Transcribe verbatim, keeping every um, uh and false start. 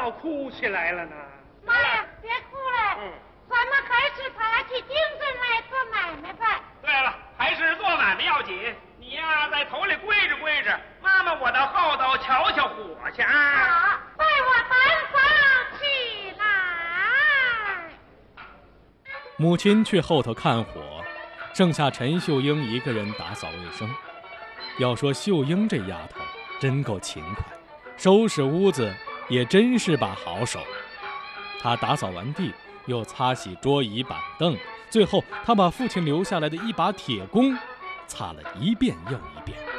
闹哭起来了呢？ 妈呀，别哭了，嗯，咱们还是打起精神来做买卖吧。 对了，还是做买卖要紧。你呀，在头里跪着跪着，妈妈我到后头瞧瞧火去啊。 好，带我单房起来。 母亲去后头看火，剩下陈秀英一个人打扫卫生。要说秀英这丫头真够勤快，收拾屋子也真是把好手。她打扫完地，又擦洗桌椅板凳，最后她把父亲留下来的一把铁弓擦了一遍又一遍。